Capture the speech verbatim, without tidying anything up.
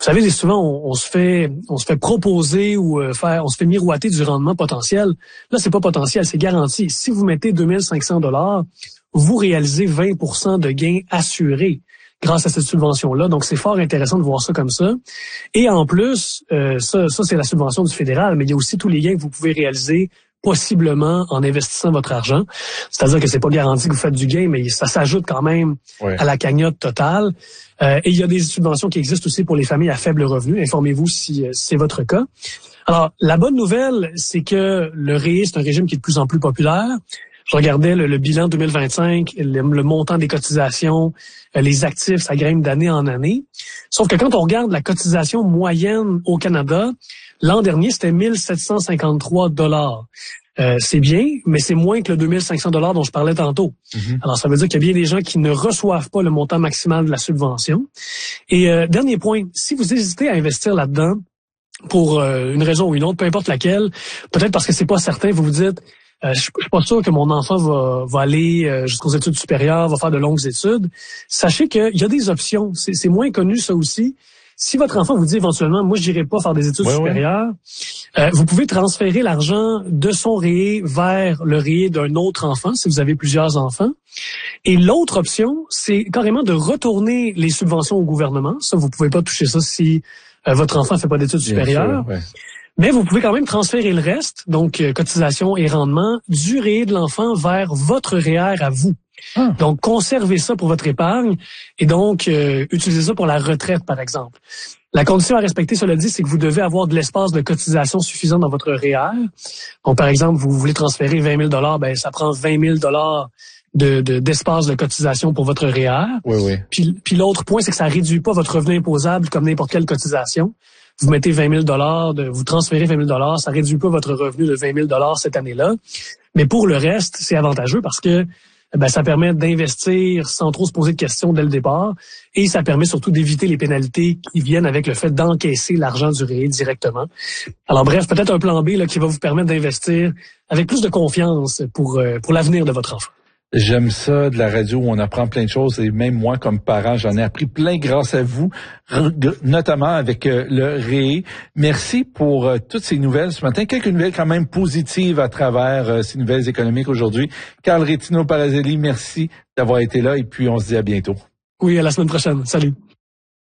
savez, souvent, on, on se fait on se fait proposer ou euh, faire, on se fait miroiter du rendement potentiel. Là, c'est pas potentiel, c'est garanti. Si vous mettez deux mille cinq cents dollars, vous réalisez vingt pour cent de gains assurés grâce à cette subvention-là. Donc, c'est fort intéressant de voir ça comme ça. Et en plus, euh, ça, ça, c'est la subvention du fédéral, mais il y a aussi tous les gains que vous pouvez réaliser possiblement en investissant votre argent. C'est-à-dire que c'est pas garanti que vous faites du gain, mais ça s'ajoute quand même ouais. à la cagnotte totale. Euh, et il y a des subventions qui existent aussi pour les familles à faible revenu. Informez-vous si, si c'est votre cas. Alors, la bonne nouvelle, c'est que le R E E, c'est un régime qui est de plus en plus populaire. Je regardais le, le bilan deux mille vingt-cinq, le, le montant des cotisations, euh, les actifs, ça grimpe d'année en année. Sauf que quand on regarde la cotisation moyenne au Canada, l'an dernier, c'était mille sept cent cinquante-trois dollars. Euh, c'est bien, mais c'est moins que le deux mille cinq cents dollars dont je parlais tantôt. Mm-hmm. Alors, ça veut dire qu'il y a bien des gens qui ne reçoivent pas le montant maximal de la subvention. Et euh, dernier point, si vous hésitez à investir là-dedans pour euh, une raison ou une autre, peu importe laquelle, peut-être parce que c'est pas certain, vous vous dites Euh, je, je suis pas sûr que mon enfant va, va aller euh, jusqu'aux études supérieures, va faire de longues études. Sachez qu'il y a des options. C'est, c'est moins connu, ça aussi. Si votre enfant vous dit éventuellement, moi, je n'irai pas faire des études ouais, supérieures, ouais. Euh, vous pouvez transférer l'argent de son R E E vers le R E E d'un autre enfant, si vous avez plusieurs enfants. Et l'autre option, c'est carrément de retourner les subventions au gouvernement. Ça, vous pouvez pas toucher ça si euh, votre enfant ne fait pas d'études Bien supérieures. Sûr, ouais. Mais vous pouvez quand même transférer le reste, donc euh, cotisation et rendement, du R E E de l'enfant vers votre R E E R à vous. Ah. Donc, conservez ça pour votre épargne et donc euh, utilisez ça pour la retraite, par exemple. La condition à respecter, cela dit, c'est que vous devez avoir de l'espace de cotisation suffisant dans votre R E E R. Donc, par exemple, vous voulez transférer vingt mille dollars, ben ça prend vingt mille dollars de, de, d'espace de cotisation pour votre R E E R. Oui, oui. Puis, puis l'autre point, c'est que ça réduit pas votre revenu imposable comme n'importe quelle cotisation. Vous mettez vingt mille dollars, vous transférez vingt mille dollars, ça réduit pas votre revenu de vingt mille dollars cette année-là. Mais pour le reste, c'est avantageux parce que ben, ça permet d'investir sans trop se poser de questions dès le départ et ça permet surtout d'éviter les pénalités qui viennent avec le fait d'encaisser l'argent du R E E directement. Alors bref, peut-être un plan B là, qui va vous permettre d'investir avec plus de confiance pour, euh, pour l'avenir de votre enfant. J'aime ça de la radio où on apprend plein de choses et même moi comme parent j'en ai appris plein grâce à vous, notamment avec euh, le R E E. Merci pour euh, toutes ces nouvelles ce matin, quelques nouvelles quand même positives à travers euh, ces nouvelles économiques aujourd'hui. Carl Rétino Parazelli, merci d'avoir été là et puis on se dit à bientôt. Oui, à la semaine prochaine. Salut.